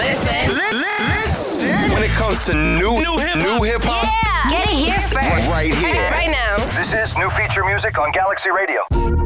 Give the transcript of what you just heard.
Listen. When it comes to new hip hop, Yeah. Get it here first. right here. Right now. This is new feature music on Galaxy Radio.